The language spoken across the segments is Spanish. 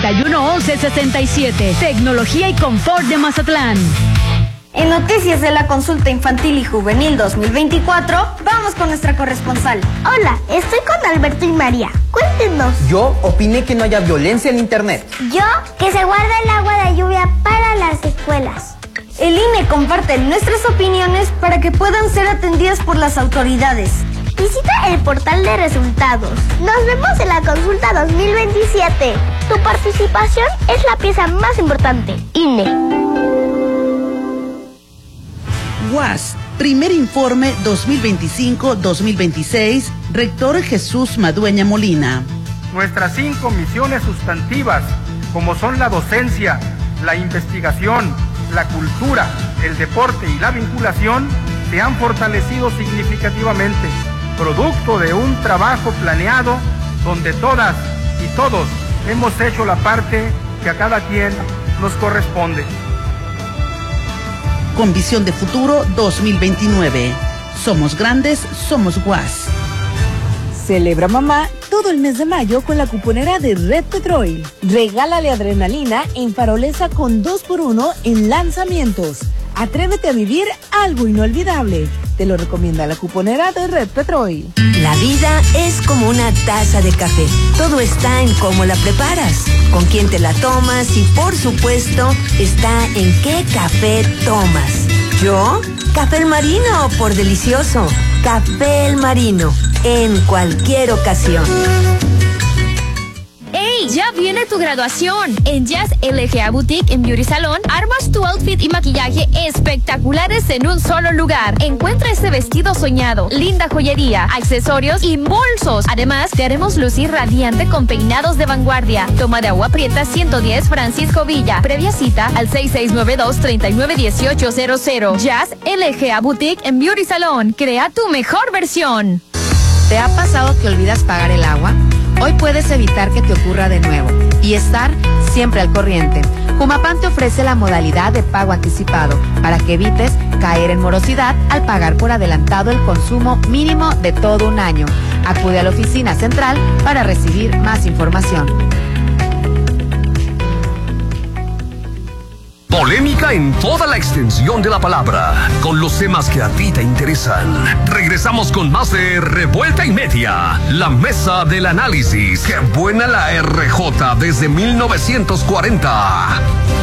811167. Tecnología y confort de Mazatlán. En Noticias de la Consulta Infantil y Juvenil 2024, vamos con nuestra corresponsal. Hola, estoy con Alberto y María. Cuéntenos. Yo opiné que no haya violencia en internet. Yo, que se guarda el agua de lluvia para las escuelas. El INE comparte nuestras opiniones para que puedan ser atendidas por las autoridades. Visita el portal de resultados. Nos vemos en la consulta 2027. Tu participación es la pieza más importante. INE. UAS, primer informe 2025-2026, rector Jesús Madueña Molina. Nuestras 5 misiones sustantivas, como son la docencia, la investigación, la cultura, el deporte y la vinculación, se han fortalecido significativamente, producto de un trabajo planeado donde todas y todos hemos hecho la parte que a cada quien nos corresponde. Con visión de futuro 2029. Somos grandes, somos UAS. Celebra mamá todo el mes de mayo con la cuponera de Red Petrol. Regálale adrenalina en Farolesa con 2x1 en lanzamientos. Atrévete a vivir algo inolvidable. Te lo recomienda la cuponera de Red Petrol. La vida es como una taza de café. Todo está en cómo la preparas, con quién te la tomas y, por supuesto, está en qué café tomas. ¿Yo? Café El Marino, por delicioso. Café El Marino, en cualquier ocasión. ¡Ey! Ya viene tu graduación. En Jazz LGA Boutique en Beauty Salon, armas tu outfit y maquillaje espectaculares en un solo lugar. Encuentra ese vestido soñado, linda joyería, accesorios y bolsos. Además, te haremos lucir radiante con peinados de vanguardia. Toma de agua prieta 110 Francisco Villa. Previa cita al 6692-391800. Jazz LGA Boutique en Beauty Salon. Crea tu mejor versión. ¿Te ha pasado que olvidas pagar el agua? Hoy puedes evitar que te ocurra de nuevo y estar siempre al corriente. Jumapam te ofrece la modalidad de pago anticipado para que evites caer en morosidad al pagar por adelantado el consumo mínimo de todo un año. Acude a la oficina central para recibir más información. Polémica en toda la extensión de la palabra, con los temas que a ti te interesan. Regresamos con más de Revuelta y Media, la mesa del análisis. ¡Qué buena la RJ desde 1940!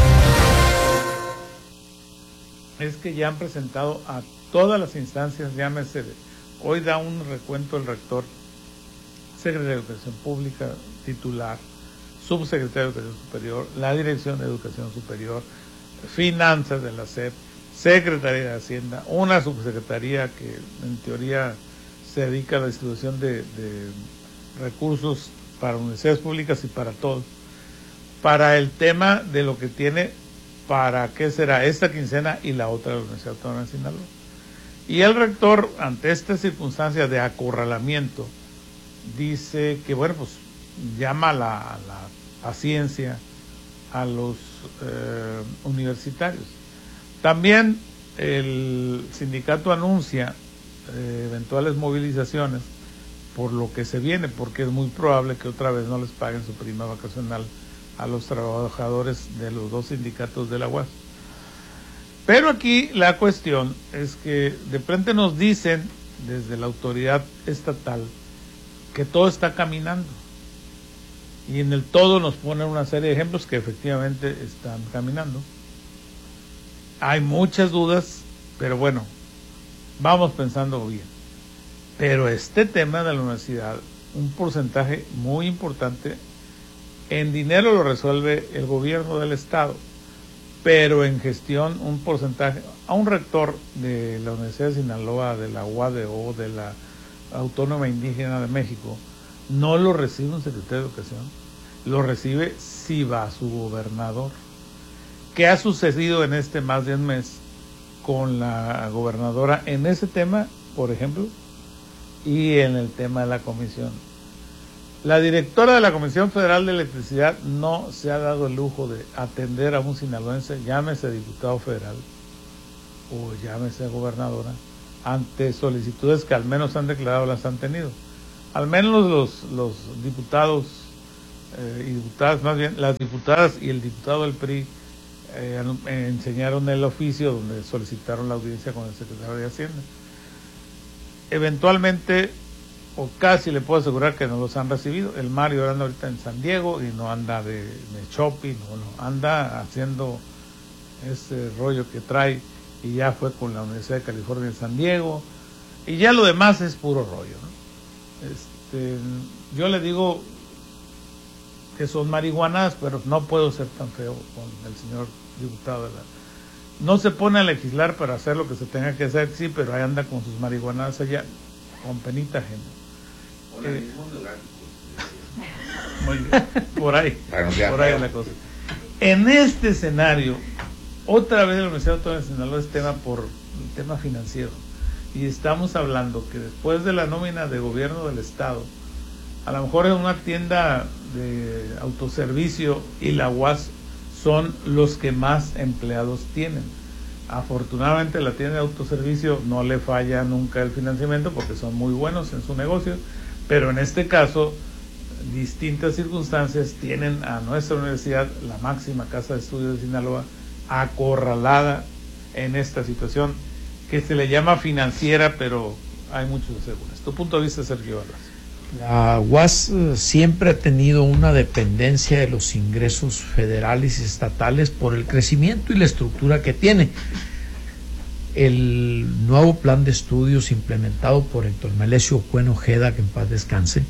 Es que ya han presentado a todas las instancias, llámese, hoy da un recuento el rector, secretario de Educación Pública, titular, subsecretario de Educación Superior, la Dirección de Educación Superior, Finanzas de la SEP, Secretaría de Hacienda, una subsecretaría que en teoría se dedica a la distribución de recursos para universidades públicas y para todos, para el tema de lo que tiene, para qué será esta quincena y la otra de la Universidad Autónoma de Sinaloa. Y el rector, ante esta circunstancia de acorralamiento, dice que, bueno, pues llama a la paciencia a los universitarios. También el sindicato anuncia eventuales movilizaciones por lo que se viene, porque es muy probable que otra vez no les paguen su prima vacacional a los trabajadores de los dos sindicatos de la UAS. Pero aquí la cuestión es que de frente nos dicen desde la autoridad estatal que todo está caminando. Y en el todo nos ponen una serie de ejemplos que efectivamente están caminando. Hay muchas dudas, pero bueno, vamos pensando bien. Pero este tema de la universidad, un porcentaje muy importante, en dinero lo resuelve el gobierno del estado, pero en gestión un porcentaje, a un rector de la Universidad de Sinaloa, de la UADO, de la Autónoma Indígena de México, no lo recibe un secretario de Educación, lo recibe si va su gobernador. ¿Qué ha sucedido en este más de un mes con la gobernadora en ese tema, por ejemplo, y en el tema de la comisión? La directora de la Comisión Federal de Electricidad no se ha dado el lujo de atender a un sinaloense, llámese diputado federal o llámese gobernadora, ante solicitudes que al menos han declarado las han tenido. Al menos los diputados y diputadas, más bien las diputadas y el diputado del PRI enseñaron el oficio donde solicitaron la audiencia con el secretario de Hacienda. Eventualmente, o casi le puedo asegurar que no los han recibido. El Mario anda ahorita en San Diego y no anda de shopping, no, anda haciendo ese rollo que trae, y ya fue con la Universidad de California en San Diego, y ya lo demás es puro rollo, ¿no? Yo le digo que son marihuanas, pero no puedo ser tan feo con el señor diputado. No se pone a legislar para hacer lo que se tenga que hacer, sí, pero ahí anda con sus marihuanas allá, con penita ajena. Muy bien, por ahí la cosa. En este escenario, otra vez la Universidad Autónoma de Sinaloa es tema por el tema financiero, y estamos hablando que después de la nómina de gobierno del estado, a lo mejor en una tienda de autoservicio y la UAS son los que más empleados tienen. Afortunadamente la tienda de autoservicio no le falla nunca el financiamiento porque son muy buenos en su negocio, pero en este caso distintas circunstancias tienen a nuestra universidad, la máxima casa de estudios de Sinaloa, acorralada en esta situación que se le llama financiera, pero hay muchos asegúnes. Tu punto de vista, Sergio Barras. La UAS siempre ha tenido una dependencia de los ingresos federales y estatales por el crecimiento y la estructura que tiene. El nuevo plan de estudios implementado por Héctor Melesio Cuen Ojeda, que en paz descanse,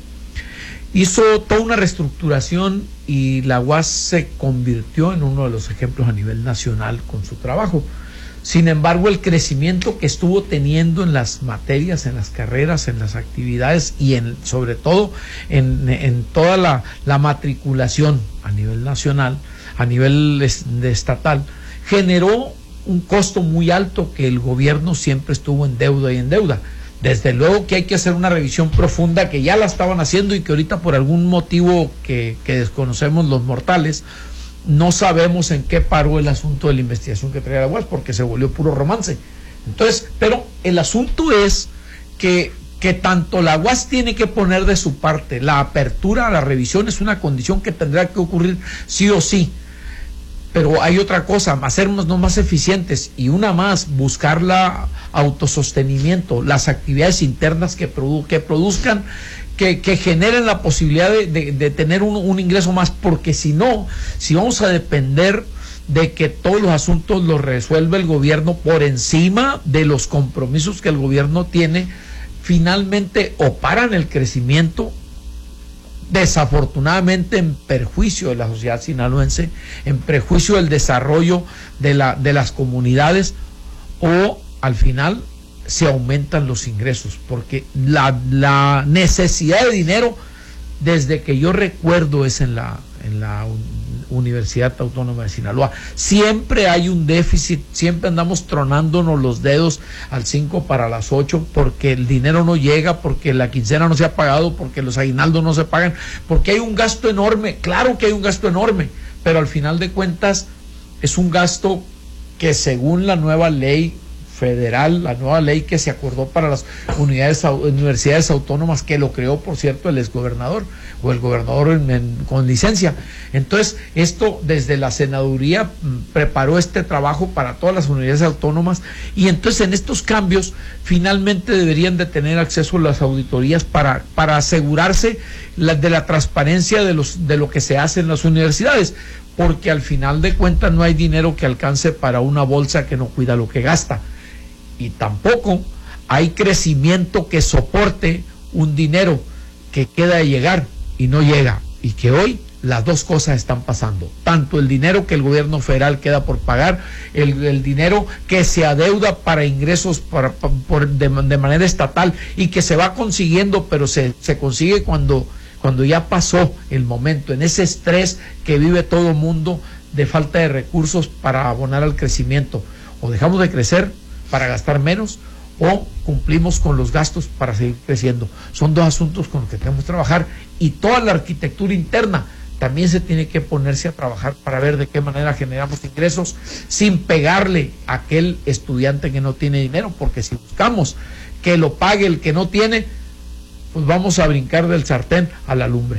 hizo toda una reestructuración y la UAS se convirtió en uno de los ejemplos a nivel nacional con su trabajo. Sin embargo, el crecimiento que estuvo teniendo en las materias, en las carreras, en las actividades y sobre todo en toda la matriculación a nivel nacional, a nivel estatal, generó un costo muy alto que el gobierno siempre estuvo en deuda y en deuda. Desde luego que hay que hacer una revisión profunda, que ya la estaban haciendo y que ahorita por algún motivo que desconocemos los mortales, no sabemos en qué paró el asunto de la investigación que traía la UAS, porque se volvió puro romance. Entonces, pero el asunto es que tanto la UAS tiene que poner de su parte. La apertura a la revisión es una condición que tendrá que ocurrir sí o sí. Pero hay otra cosa, hacernos más eficientes, y una más, buscar la autosostenimiento, las actividades internas que produzcan, que generen la posibilidad de tener un ingreso más, porque si no, si vamos a depender de que todos los asuntos los resuelve el gobierno por encima de los compromisos que el gobierno tiene, finalmente o paran el crecimiento, desafortunadamente en perjuicio de la sociedad sinaloense, en perjuicio del desarrollo de las comunidades, o al final se aumentan los ingresos, porque la necesidad de dinero, desde que yo recuerdo, es en la Universidad Autónoma de Sinaloa. Siempre hay un déficit, siempre andamos tronándonos los dedos al 5 para las 8, porque el dinero no llega, porque la quincena no se ha pagado, porque los aguinaldos no se pagan, porque hay un gasto enorme. Claro que hay un gasto enorme, pero al final de cuentas es un gasto que, según la nueva ley federal, la nueva ley que se acordó para las universidades autónomas, que lo creó, por cierto, el exgobernador o el gobernador con licencia. Entonces, esto desde la senaduría preparó este trabajo para todas las universidades autónomas, y entonces en estos cambios finalmente deberían de tener acceso a las auditorías para asegurarse de la transparencia de lo que se hace en las universidades, porque al final de cuentas no hay dinero que alcance para una bolsa que no cuida lo que gasta. Y tampoco hay crecimiento que soporte un dinero que queda de llegar y no llega, y que hoy las dos cosas están pasando: tanto el dinero que el gobierno federal queda por pagar, el dinero que se adeuda para ingresos de manera estatal y que se va consiguiendo, pero se consigue cuando ya pasó el momento, en ese estrés que vive todo el mundo de falta de recursos para abonar al crecimiento. O dejamos de crecer para gastar menos, o cumplimos con los gastos para seguir creciendo. Son dos asuntos con los que tenemos que trabajar, y toda la arquitectura interna también se tiene que ponerse a trabajar para ver de qué manera generamos ingresos sin pegarle a aquel estudiante que no tiene dinero, porque si buscamos que lo pague el que no tiene, pues vamos a brincar del sartén a la lumbre.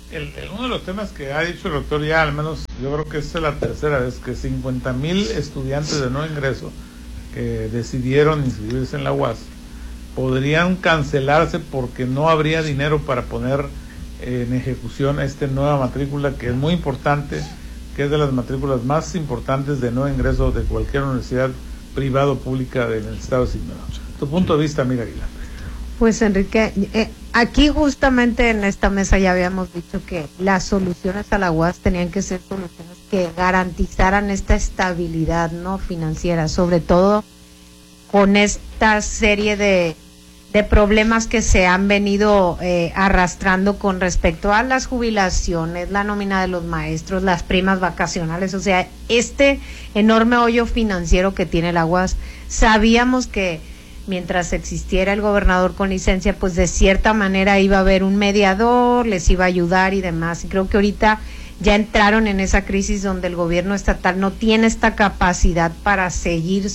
Uno de los temas que ha dicho el doctor ya, al menos yo creo que esta es la tercera vez, que 50,000 estudiantes de no ingreso que decidieron inscribirse en la UAS podrían cancelarse porque no habría dinero para poner en ejecución esta nueva matrícula, que es muy importante, que es de las matrículas más importantes de no ingreso de cualquier universidad privada o pública del estado de Sinaloa. Tu punto de vista, amiga Aguilar. Pues Enrique, aquí justamente en esta mesa ya habíamos dicho que las soluciones a la UAS tenían que ser soluciones que garantizaran esta estabilidad no financiera, sobre todo con esta serie de problemas que se han venido arrastrando con respecto a las jubilaciones, la nómina de los maestros, las primas vacacionales, o sea, este enorme hoyo financiero que tiene la UAS. Sabíamos que mientras existiera el gobernador con licencia, pues de cierta manera iba a haber un mediador, les iba a ayudar y demás, y creo que ahorita ya entraron en esa crisis donde el gobierno estatal no tiene esta capacidad para seguir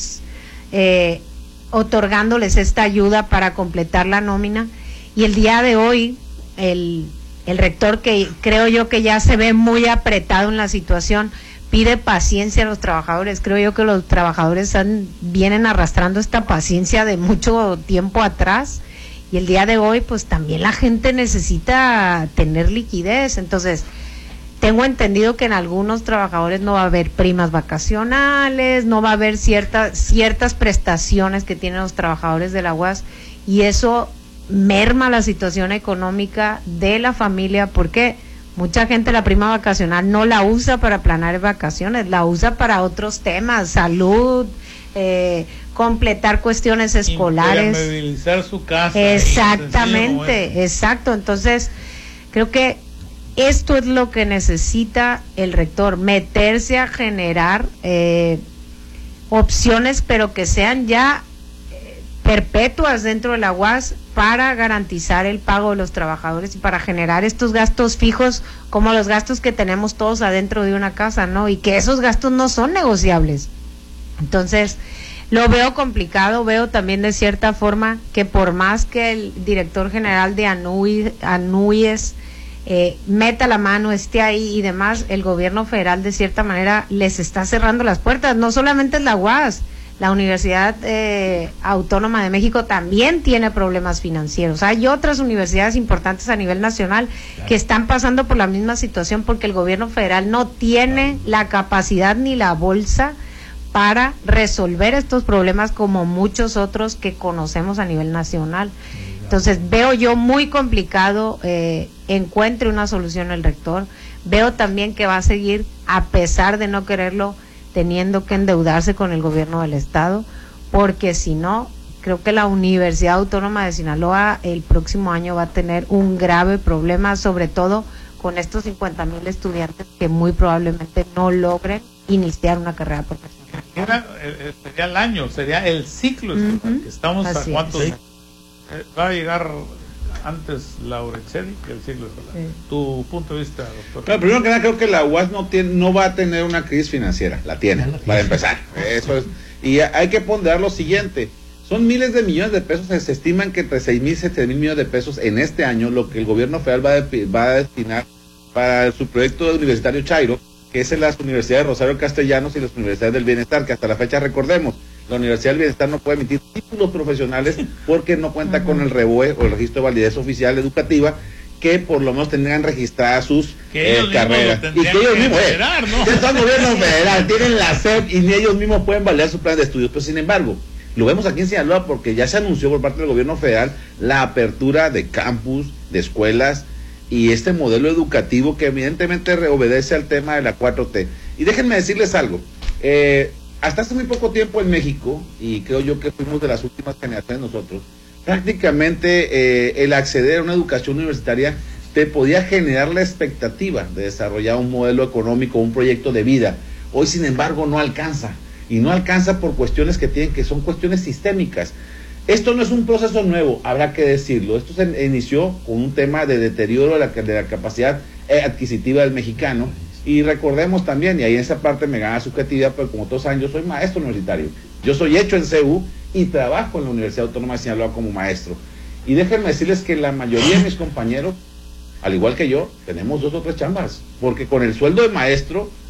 otorgándoles esta ayuda para completar la nómina, y el día de hoy el rector, que creo yo que ya se ve muy apretado en la situación, pide paciencia a los trabajadores. Creo yo que los trabajadores vienen arrastrando esta paciencia de mucho tiempo atrás, y el día de hoy pues también la gente necesita tener liquidez. Entonces tengo entendido que en algunos trabajadores no va a haber primas vacacionales, no va a haber ciertas prestaciones que tienen los trabajadores de la UAS, y eso merma la situación económica de la familia, porque mucha gente la prima vacacional no la usa para planear vacaciones, la usa para otros temas, salud, completar cuestiones escolares, movilizar su casa. Exactamente, exacto. Entonces creo que esto es lo que necesita el rector, meterse a generar opciones, pero que sean ya perpetuas dentro de la UAS, para garantizar el pago de los trabajadores y para generar estos gastos fijos, como los gastos que tenemos todos adentro de una casa, ¿no? Y que esos gastos no son negociables. Entonces lo veo complicado. Veo también de cierta forma que por más que el director general de ANUYES meta la mano, esté ahí y demás, el gobierno federal de cierta manera les está cerrando las puertas. No solamente es la UAS, la Universidad Autónoma de México también tiene problemas financieros. Hay otras universidades importantes a nivel nacional que están pasando por la misma situación, porque el gobierno federal no tiene la capacidad ni la bolsa para resolver estos problemas, como muchos otros que conocemos a nivel nacional. Entonces veo yo muy complicado encuentre una solución el rector. Veo también que va a seguir, a pesar de no quererlo, teniendo que endeudarse con el gobierno del estado, porque si no, creo que la Universidad Autónoma de Sinaloa el próximo año va a tener un grave problema, sobre todo con estos 50,000 estudiantes que muy probablemente no logren iniciar una carrera profesional. Sería el año, sería el ciclo escolar, que estamos Así a cuántos. es. Va a llegar antes la Urexedi que el ciclo escolar. Sí. Tu punto de vista, doctor. Claro, primero que nada, creo que la UAS no va a tener una crisis financiera, la tiene, para empezar. Eso es. Y hay que ponderar lo siguiente: son miles de millones de pesos, se estiman que entre 6,000 y 7,000 millones de pesos en este año, lo que el gobierno federal va a destinar para su proyecto universitario Chairo, que es en las universidades de Rosario Castellanos y las universidades del Bienestar, que hasta la fecha, recordemos, la Universidad del Bienestar no puede emitir títulos profesionales porque no cuenta con el REBOE o el registro de validez oficial educativa, que por lo menos tendrían registradas sus carreras. Y que ellos mismos, ¿no? Que son gobierno federal, tienen la SEP y ni ellos mismos pueden validar su plan de estudios. Pero sin embargo, lo vemos aquí en Sinaloa porque ya se anunció por parte del gobierno federal la apertura de campus, de escuelas y este modelo educativo que evidentemente obedece al tema de la 4T. Y déjenme decirles algo, hasta hace muy poco tiempo en México, y creo yo que fuimos de las últimas generaciones nosotros, prácticamente el acceder a una educación universitaria te podía generar la expectativa de desarrollar un modelo económico, un proyecto de vida. Hoy, sin embargo, no alcanza, y no alcanza por cuestiones que son cuestiones sistémicas. Esto no es un proceso nuevo, habrá que decirlo. Esto se inició con un tema de deterioro de la capacidad adquisitiva del mexicano. Y recordemos también, y ahí en esa parte me gana subjetividad, pero como todos saben, yo soy maestro universitario. Yo soy hecho en CU y trabajo en la Universidad Autónoma de Sinaloa como maestro. Y déjenme decirles que la mayoría de mis compañeros al igual que yo, tenemos 2 o 3 chambas, porque con el sueldo de maestro